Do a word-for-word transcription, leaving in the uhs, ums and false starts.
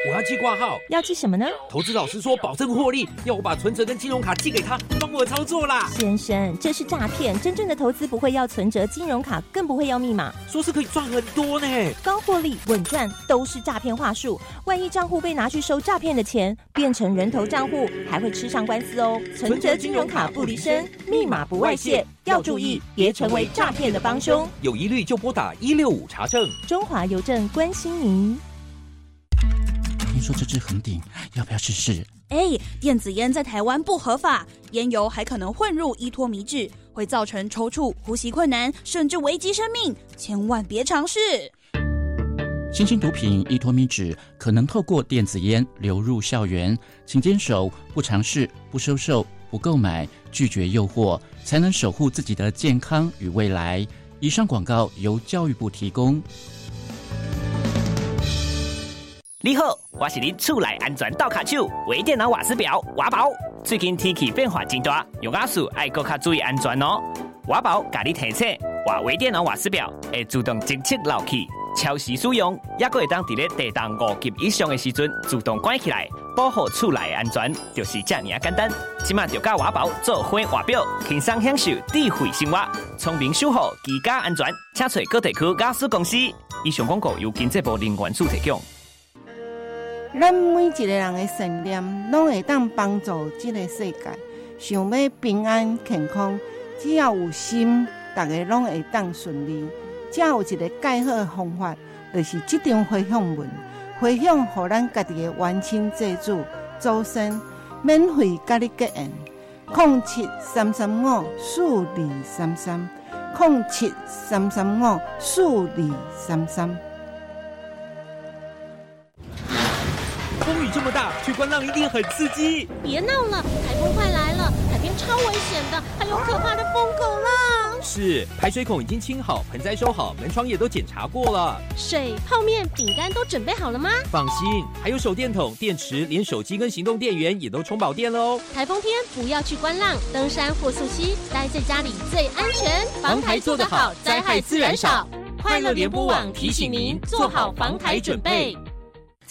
我要寄挂号。 要寄什么呢？ 投资老师说保证获利，要我把存折跟金融卡寄给他，帮我操作啦。 先生，这是诈骗，真正的投资不会要存折、金融卡，更不会要密码。 说是可以赚很多呢， 高获利、稳赚都是诈骗话术。万一账户被拿去收诈骗的钱，变成人头账户，还会吃上官司哦。存折、金融卡不离身，密码不外泄，要注意，别成为诈骗的帮凶。 有疑虑就拨打一六五查证。 中华邮政关心您。 听说这支横顶，要不要试试？ 哎，电子烟在台湾不合法，烟油还可能混入依托米脂，会造成抽搐、呼吸困难，甚至危及生命，千万别尝试。 新兴毒品依托米脂可能透过电子烟流入校园，请坚守不尝试、不收受、不购买，拒绝诱惑，才能守护自己的健康与未来。以上广告由教育部提供。 你好，我是恁厝内安全倒卡手微电脑瓦斯表瓦宝。最近天气变化真大，用瓦斯爱搁较注意安全哦。瓦宝甲你提醒，换微电脑瓦斯表会自动侦测漏气，超时使用，也搁会当伫咧地动五级以上的时阵自动关起来，保护厝内安全，就是这么简单。即马就甲瓦宝做伙瓦表，轻松享受智慧生活，聪明守护居家安全。请找各地区瓦斯公司。以上广告由经济部能源署提供。 咱每一个人的善念，拢会当帮助这个世界。想要平安健康，只要有心，大家拢会当顺利。只有一个介好的方法，就是这张回向文，回向予咱家己的冤亲债主、祖先，免费甲你结缘。零七三三五四二三三，零七三三五四二三三。 风雨这么大，去观浪一定很刺激。 别闹了，台风快来了，海边超危险的，还有可怕的疯狗浪。 是，排水孔已经清好，盆栽收好，门窗也都检查过了。 水、泡面、饼干都准备好了吗？ 放心，还有手电筒、电池，连手机跟行动电源也都充饱电了哦。 台风天不要去观浪、登山或溯溪，待在家里最安全。 防台做得好，灾害自然少。快乐联播网提醒您做好防台准备。